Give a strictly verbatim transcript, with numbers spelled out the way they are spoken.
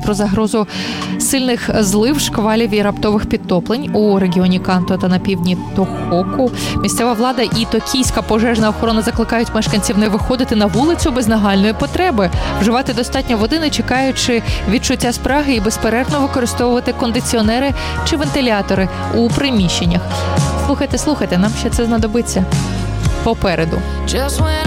про загрозу сильних злив, шквалів і раптових підтоплень у регіоні Канто та на півдні Тохоку. Місцева влада і токійська пожежна охорона закликають мешканців не виходити на вулицю без нагальної потреби, вживати достатньо води, не чекаючи відчуття спраги, і безперервно використовувати кондиціонери чи вентилятори у приміщеннях. Слухайте, слухайте, нам ще це знадобиться попереду.